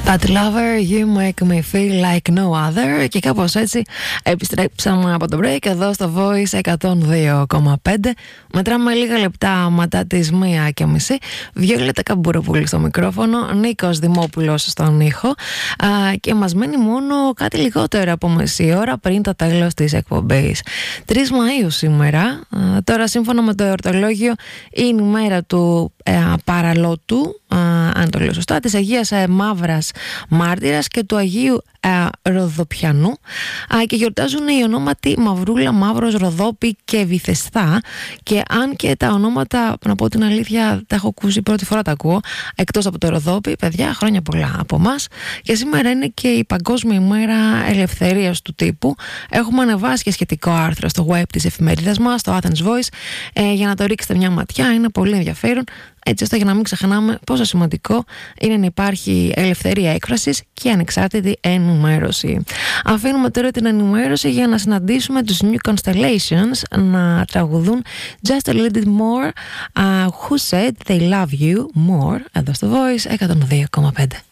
That lover, you make me feel like no other. Και κάπως έτσι επιστρέψαμε από το break εδώ στο Voice 102,5. Μετράμε λίγα λεπτά μετά τις 1:30. Βιόλετα Καμπούροπουλη στο μικρόφωνο, Νίκος Δημόπουλος στον ήχο. Και μας μένει μόνο κάτι λιγότερο από μισή ώρα πριν το τέλος της εκπομπής. 3 Μαΐου σήμερα. Τώρα σύμφωνα με το εορτολόγιο είναι η μέρα του παραλότου, αν το λέω σωστά, της Αγίας Μαύρας Μάρτυρας και του Αγίου Ροδοπιανού, και γιορτάζουν οι ονόματι Μαυρούλα, Μαύρος, Ροδόπη και Βυθεσθά. Και αν και τα ονόματα, να πω την αλήθεια, τα έχω ακούσει, πρώτη φορά τα ακούω, εκτός από το Ροδόπη, παιδιά, χρόνια πολλά από εμάς. Και σήμερα είναι και η Παγκόσμια ημέρα ελευθερίας του τύπου. Έχουμε ανεβάσει και σχετικό άρθρο στο web της εφημερίδας μας, στο Athens Voice, για να το ρίξετε μια ματιά, είναι πολύ ενδιαφέρον. Έτσι ώστε για να μην ξεχνάμε πόσο σημαντικό είναι να υπάρχει ελευθερία έκφρασης και ανεξάρτητη ενημέρωση. Αφήνουμε τώρα την ενημέρωση για να συναντήσουμε τους New Constellations να τραγουδούν Just a Little Bit More, Who Said They Love You More, εδώ στο Voice 102,5.